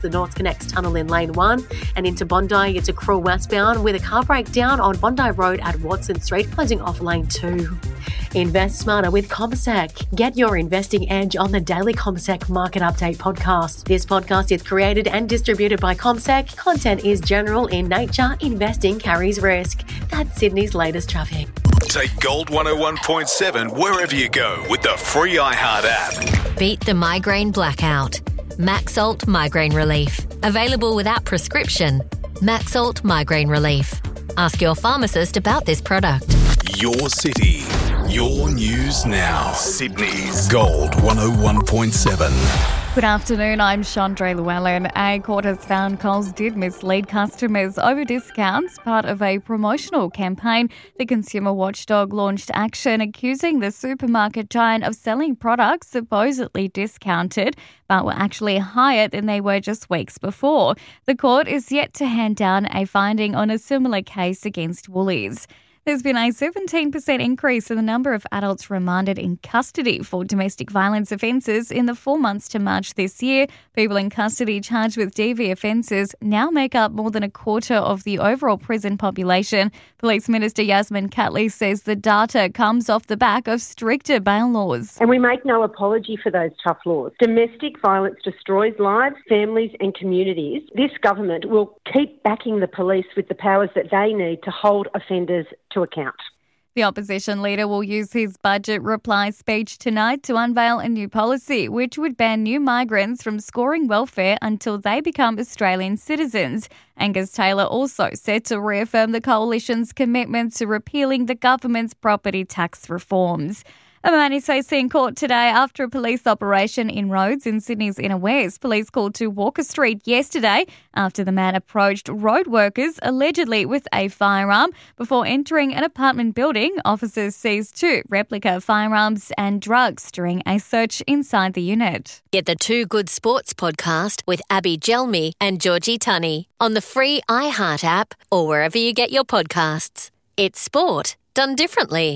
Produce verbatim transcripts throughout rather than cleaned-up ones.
the North Connects tunnel in lane one, and into Bondi, it's a Accra westbound with a car breakdown on Bondi Road at Watson Street, closing off lane two. Invest smarter with CommSec. Get your investing edge on the daily CommSec Market Update podcast. This podcast is created and distributed by CommSec. Content is general in nature. Investing carries risk. That's Sydney's latest traffic. Take Gold one oh one point seven wherever you go with the free iHeart app. Beat the migraine blackout. Maxalt Migraine Relief. Available without prescription. Maxalt Migraine Relief. Ask your pharmacist about this product. Your city. Your news now. Sydney's Gold one oh one point seven. Good afternoon, I'm Chandra Llewellyn. A court has found Coles did mislead customers over discounts, part of a promotional campaign. The consumer watchdog launched action accusing the supermarket giant of selling products supposedly discounted, but were actually higher than they were just weeks before. The court is yet to hand down a finding on a similar case against Woolies. There's been a seventeen percent increase in the number of adults remanded in custody for domestic violence offences in the four months to March this year. People in custody charged with D V offences now make up more than a quarter of the overall prison population. Police Minister Yasmin Catley says the data comes off the back of stricter bail laws. And we make no apology for those tough laws. Domestic violence destroys lives, families and communities. This government will keep backing the police with the powers that they need to hold offenders to account. The opposition leader will use his budget reply speech tonight to unveil a new policy which would ban new migrants from scoring welfare until they become Australian citizens. Angus Taylor also said to reaffirm the coalition's commitment to repealing the government's property tax reforms. A man is facing in court today after a police operation in Rhodes in Sydney's Inner West. Police called to Walker Street yesterday after the man approached road workers allegedly with a firearm. Before entering an apartment building, officers seized two replica firearms and drugs during a search inside the unit. Get the Two Good Sports podcast with Abby Gelmi and Georgie Tunney on the free iHeart app or wherever you get your podcasts. It's sport done differently.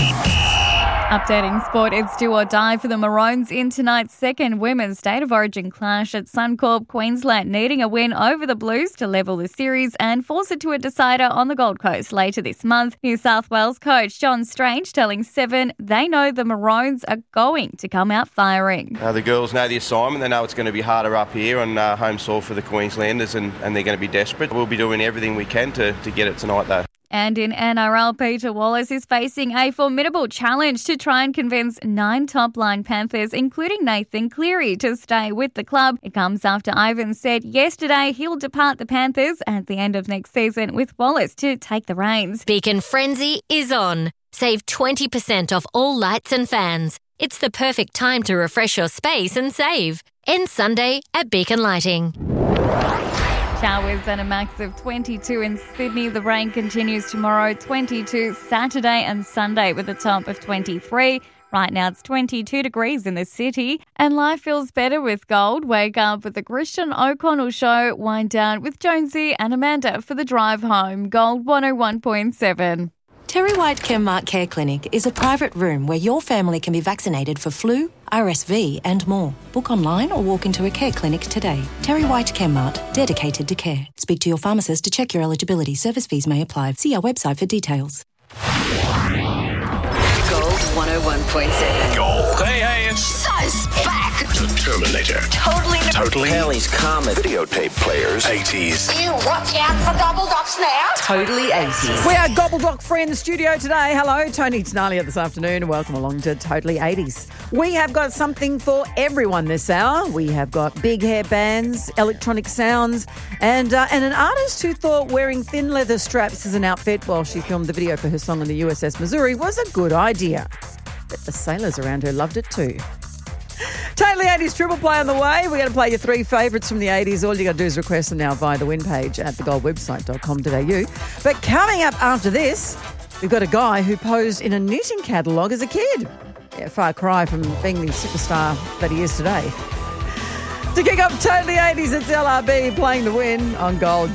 Updating sport, it's do or die for the Maroons in tonight's second Women's State of Origin clash at Suncorp, Queensland, needing a win over the Blues to level the series and force it to a decider on the Gold Coast later this month. New South Wales coach John Strange telling Seven they know the Maroons are going to come out firing. Uh, the girls know the assignment. They know it's going to be harder up here on uh, home soil for the Queenslanders, and, and they're going to be desperate. We'll be doing everything we can to, to get it tonight, though. And in N R L, Peter Wallace is facing a formidable challenge to try and convince nine top-line Panthers, including Nathan Cleary, to stay with the club. It comes after Ivan said yesterday he'll depart the Panthers at the end of next season with Wallace to take the reins. Beacon Frenzy is on. Save twenty percent off all lights and fans. It's the perfect time to refresh your space and save. End Sunday at Beacon Lighting. Showers and a max of twenty-two in Sydney. The rain continues tomorrow, twenty-two Saturday and Sunday with a top of twenty-three. Right now it's twenty-two degrees in the city. And life feels better with gold. Wake up with the Christian O'Connell Show. Wind down with Jonesy and Amanda for the drive home. Gold one oh one point seven. Terry White Chemmart Care Clinic is a private room where your family can be vaccinated for flu, R S V and more. Book online or walk into a care clinic today. Terry White Chemmart, dedicated to care. Speak to your pharmacist to check your eligibility. Service fees may apply. See our website for details. Gold one oh one point seven. Gold. Hey, hey, it's So's back. the Terminator. Totally. Totally. Kelly's Comet. Videotape players. eighties. You watch out for gobble docs now. Totally eighties. We are Gobbledock free in the studio today. Hello, Tony Tenalia this afternoon. Welcome along to Totally eighties. We have got something for everyone this hour. We have got big hair bands, electronic sounds, and uh, and an artist who thought wearing thin leather straps as an outfit while she filmed the video for her song on the U S S Missouri was a good idea. But the sailors around her loved it too. Totally eighties Triple Play on the way. We're going to play your three favourites from the eighties. All you got to do is request them now via the win page at the gold website dot com dot a u. But coming up after this, we've got a guy who posed in a knitting catalogue as a kid. Yeah, far cry from being the superstar that he is today. To kick off Totally eighties, it's L R B playing the win on Gold.